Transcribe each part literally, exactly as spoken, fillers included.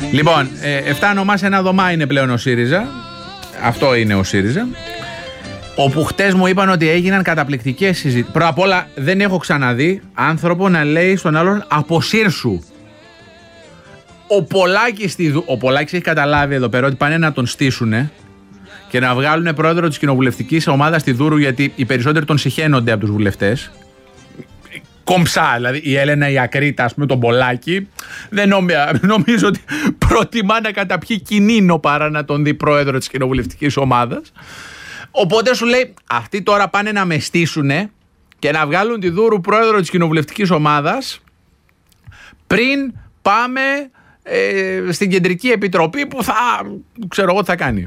Λοιπόν, ε, εφτά ονομά σε ένα δωμά είναι πλέον ο ΣΥΡΙΖΑ. Αυτό είναι ο ΣΥΡΙΖΑ. Όπου χτες μου είπαν ότι έγιναν καταπληκτικές συζητήσεις. Πρώτα απ' όλα, δεν έχω ξαναδεί άνθρωπο να λέει στον άλλον αποσύρσου. Ο Πολάκης, ο Πολάκης έχει καταλάβει εδώ πέρα ότι πάνε να τον στήσουνε και να βγάλουν πρόεδρο της κοινοβουλευτικής ομάδας στη Δούρου, γιατί οι περισσότεροι τον συχαίνονται από τους βουλευτές. Κομψά, δηλαδή η Έλενα η Ακρίτα, ας πούμε, τον Πολάκη, δεν νομίζω, νομίζω ότι προτιμά να καταπιεί κινήνο παρά να τον δει πρόεδρο της κοινοβουλευτικής ομάδας. Οπότε σου λέει, αυτοί τώρα πάνε να με στήσουνε και να βγάλουν τη Δούρου πρόεδρο της κοινοβουλευτικής ομάδας πριν πάμε ε, στην κεντρική επιτροπή που θα, ξέρω εγώ τι θα κάνει.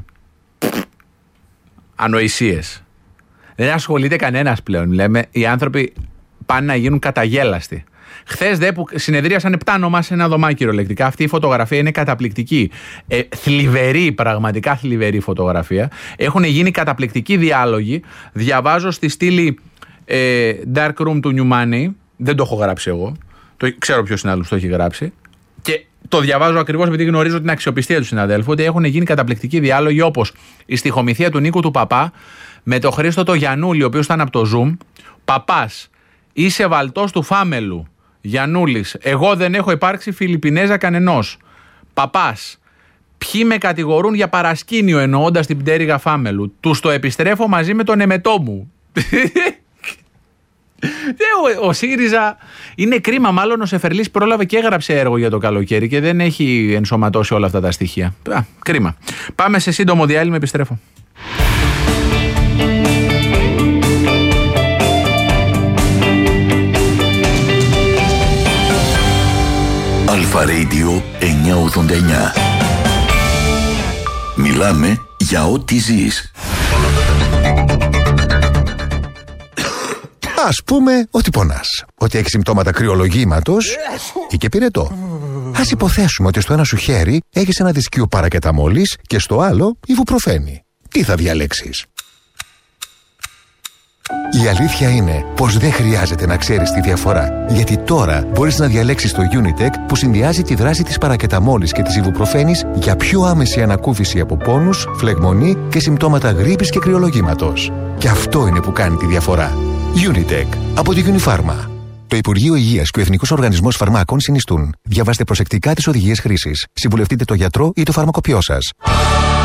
Ανοησίες. Δεν ασχολείται κανένας πλέον. Λέμε, οι άνθρωποι πάνε να γίνουν καταγέλαστοι. Χθες δε που συνεδρίασαν επτά ονομά σε ένα δωμάκι κυριολεκτικά. Αυτή η φωτογραφία είναι καταπληκτική. Ε, θλιβερή, πραγματικά θλιβερή φωτογραφία. Έχουν γίνει καταπληκτικοί διάλογοι. Διαβάζω στη στήλη ε, Dark Room του New Money. Δεν το έχω γράψει εγώ. Το, ξέρω ποιος συνάδελφος το έχει γράψει. Και το διαβάζω ακριβώς επειδή γνωρίζω την αξιοπιστία του συναδέλφου. Ότι έχουν γίνει καταπληκτικοί διάλογοι, όπως η στιχομυθία του Νίκου του Παπά με τον Χρήστο το Γιαννούλη, ο οποίος ήταν από το Zoom. Παπάς, είσαι βαλτός του Φάμελου. Γιαννούλης, εγώ δεν έχω υπάρξει Φιλιππινέζα κανενός. Παπάς, ποιοι με κατηγορούν για παρασκήνιο εννοώντας την πτέρυγα Φάμελου. Τους το επιστρέφω μαζί με τον εμετό μου. ο, ο ΣΥΡΙΖΑ είναι κρίμα, μάλλον ο Σεφερλής πρόλαβε και έγραψε έργο για το καλοκαίρι και δεν έχει ενσωματώσει όλα αυτά τα στοιχεία. Α, κρίμα. Πάμε σε σύντομο διάλειμμα, επιστρέφω. Αλφα Radio εννιακόσια ογδόντα εννιά. Μιλάμε για ό,τι ζεις. Ας πούμε ότι πονάς, ότι έχεις συμπτώματα κρυολογήματος ή και πυρετό. Ας υποθέσουμε ότι στο ένα σου χέρι έχεις ένα δισκείο παρακεταμόλης και στο άλλο ιβουπροφένη. Τι θα διαλέξεις? Η αλήθεια είναι πως δεν χρειάζεται να ξέρεις τη διαφορά, γιατί τώρα μπορείς να διαλέξεις το Unitec που συνδυάζει τη δράση της παρακεταμόλης και της ιβουπροφένης για πιο άμεση ανακούφιση από πόνους, φλεγμονή και συμπτώματα γρίπης και κρυολογήματος. Και αυτό είναι που κάνει τη διαφορά. Unitec από τη Unifarma. Το Υπουργείο Υγείας και ο Εθνικός Οργανισμός Φαρμάκων συνιστούν. Διαβάστε προσεκτικά τις οδηγίες χρήσης. Συμβουλευτείτε τον γιατρό ή το φαρμακοποιό σας.